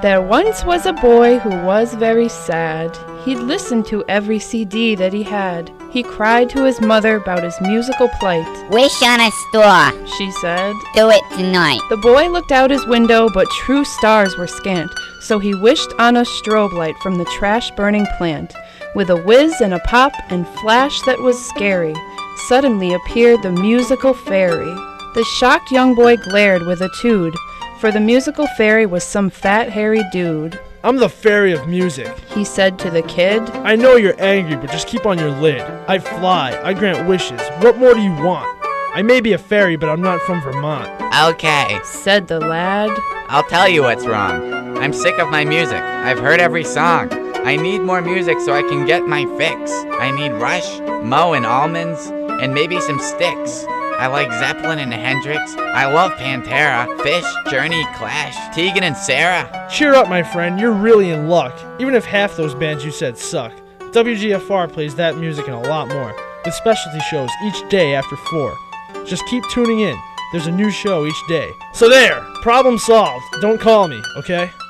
There once was a boy who was very sad. He'd listened to every CD that he had. He cried to his mother about his musical plight. Wish on a star, She said. do it tonight. The boy looked out his window, but true stars were scant, so he wished on a strobe light from the trash-burning plant. With a whiz and a pop and flash that was scary, suddenly appeared the musical fairy. The shocked young boy glared with a tood, for the musical fairy was some fat, hairy dude. I'm the fairy of music. He said to the kid. I know you're angry, but just keep on your lid. I fly, I grant wishes. What more do you want? I may be a fairy, but I'm not from Vermont. Okay, Said the lad. I'll tell you what's wrong. I'm sick of my music. I've heard every song. I need more music so I can get my fix. I need Rush, Moe and Almonds, and maybe some Styx. I like Zeppelin and Hendrix. I love Pantera, Fish, Journey, Clash, Tegan and Sarah. Cheer up, my friend. You're really in luck. Even if half those bands you said suck. WGFR plays that music and a lot more, with specialty shows each day after 4. Just keep tuning in. There's a new show each day. So there, problem solved. Don't call me, okay?